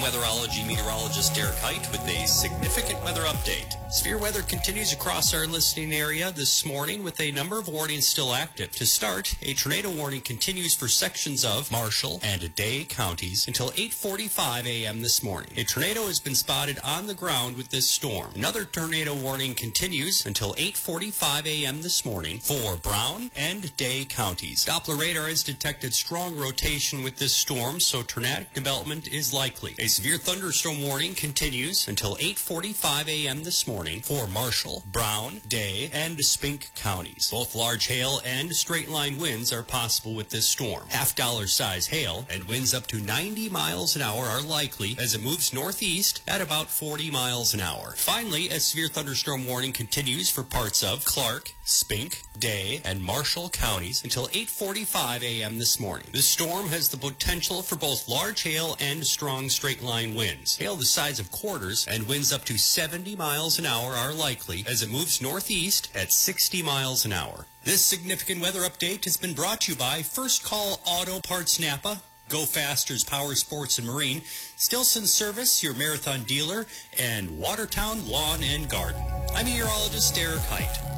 weatherology meteorologist Derek Height with a significant weather update. Severe weather continues across our listening area this morning with a number of warnings still active. To start, a tornado warning continues for sections of Marshall and Day counties until 8:45 a.m. this morning. A tornado has been spotted on the ground with this storm. Another tornado warning continues until 8:45 a.m. this morning for Brown and Day counties. Doppler radar has detected strong rotation with this storm, so tornadic development is likely. A severe thunderstorm warning continues until 8:45 a.m. this morning for Marshall, Brown, Day, and Spink counties. Both large hail and straight-line winds are possible with this storm. Half-dollar size hail and winds up to 90 miles an hour are likely as it moves northeast at about 40 miles an hour. Finally, a severe thunderstorm warning continues for parts of Clark, Spink, Day, and Marshall counties until 8:45 a.m. this morning. This storm has the potential for both large hail and strong straight-line winds. Hail the size of quarters and winds up to 70 miles an hour are likely as it moves northeast at 60 miles an hour. This significant weather update has been brought to you by First Call Auto Parts Napa, Go Faster's Power Sports and Marine, Stilson Service, your marathon dealer, and Watertown Lawn and Garden. I'm meteorologist Derek Height.